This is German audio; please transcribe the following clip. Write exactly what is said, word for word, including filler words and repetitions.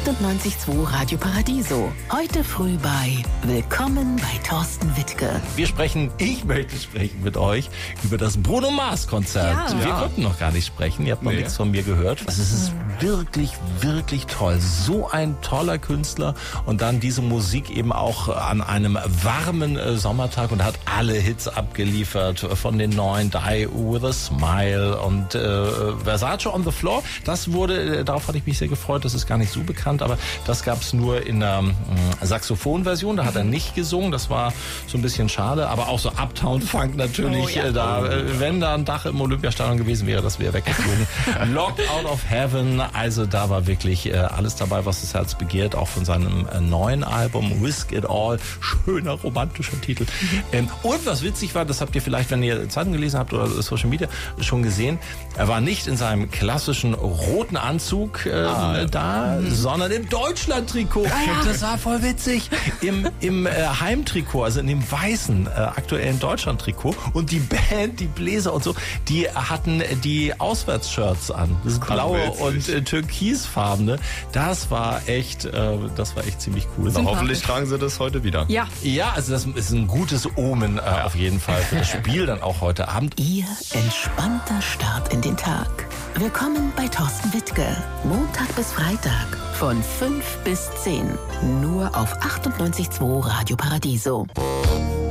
achtundneunzig Komma zwei Radio Paradiso. Heute früh bei Willkommen bei Thorsten Wittke. Wir sprechen, ich möchte sprechen mit euch über das Bruno Mars Konzert. Ja. Wir Ja. konnten noch gar nicht sprechen, ihr habt noch Nee. nichts von mir gehört. Also es ist wirklich, wirklich toll. So ein toller Künstler und dann diese Musik eben auch an einem warmen äh, Sommertag und hat alle Hits abgeliefert von den neuen Die With A Smile und äh, Versace on the Floor. Das wurde, äh, darauf hatte ich mich sehr gefreut, das ist gar nicht so bekannt, aber das gab es nur in der äh, Saxophonversion, da hat er nicht gesungen, das war so ein bisschen schade, aber auch so Uptown Funk natürlich, Oh, ja. äh, da, äh, wenn da ein Dach im Olympiastadion gewesen wäre, das wäre weggeflogen. Locked Out of Heaven, also da war wirklich äh, alles dabei, was das Herz begehrt, auch von seinem äh, neuen Album Risk It All, schöner romantischer Titel. Ähm, und was witzig war, das habt ihr vielleicht, wenn ihr Zeitung gelesen habt oder Social Media schon gesehen, er war nicht in seinem klassischen roten Anzug äh, Ah, da, sondern im Deutschland-Trikot. Das war voll witzig. Im, im äh, Heimtrikot, also in dem weißen, äh, aktuellen Deutschland-Trikot. Und die Band, die Bläser und so, die hatten die Auswärtsshirts an. Das blaue witzig. und äh, türkisfarbene. Das war echt, äh, das war echt ziemlich cool. Na, hoffentlich tragen sie das heute wieder. Ja. Ja, also das ist ein gutes Omen äh, auf jeden Fall für das Spiel dann auch heute Abend. Ihr entspannter Start in den Tag. Willkommen bei Thorsten Wittke. Montag bis Freitag von fünf bis zehn. Nur auf achtundneunzig Komma zwei Radio Paradiso.